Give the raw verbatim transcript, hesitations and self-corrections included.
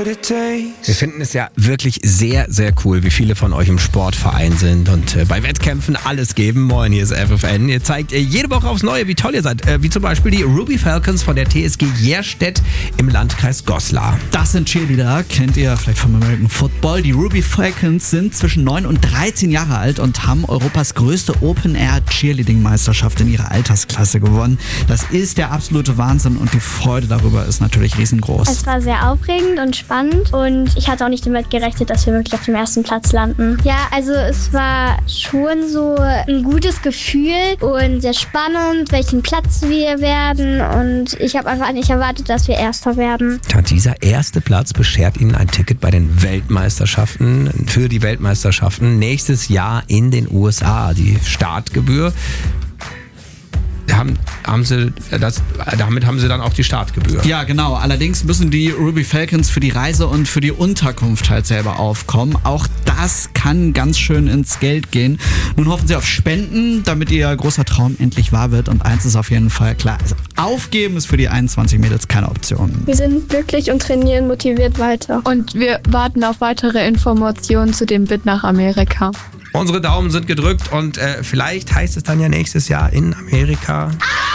Wir finden es ja wirklich sehr, sehr cool, wie viele von euch im Sportverein sind und äh, bei Wettkämpfen alles geben. Moin, hier ist F F N. Ihr zeigt äh, jede Woche aufs Neue, wie toll ihr seid. Äh, wie zum Beispiel die Ruby Falcons von der T S G Jerstedt im Landkreis Goslar. Das sind Cheerleader, kennt ihr vielleicht vom American Football. Die Ruby Falcons sind zwischen neun und dreizehn Jahre alt und haben Europas größte Open-Air-Cheerleading-Meisterschaft in ihrer Altersklasse gewonnen. Das ist der absolute Wahnsinn und die Freude darüber ist natürlich riesengroß. Es war sehr aufregend und spannend und ich hatte auch nicht damit gerechnet, dass wir wirklich auf dem ersten Platz landen. Ja, also es war schon so ein gutes Gefühl und sehr spannend, welchen Platz wir werden, und ich habe einfach nicht erwartet, dass wir Erster werden. Ja, dieser erste Platz beschert Ihnen ein Ticket bei den Weltmeisterschaften, für die Weltmeisterschaften nächstes Jahr in den U S A. Die Startgebühr, Haben, haben sie das, damit haben sie dann auch die Startgebühr. Ja, genau. Allerdings müssen die Ruby Falcons für die Reise und für die Unterkunft halt selber aufkommen. Auch das kann ganz schön ins Geld gehen. Nun hoffen sie auf Spenden, damit ihr großer Traum endlich wahr wird. Und eins ist auf jeden Fall klar: also aufgeben ist für die einundzwanzig Mädels keine Option. Wir sind glücklich und trainieren motiviert weiter. Und wir warten auf weitere Informationen zu dem Bit nach Amerika. Unsere Daumen sind gedrückt und äh, vielleicht heißt es dann ja nächstes Jahr in Amerika.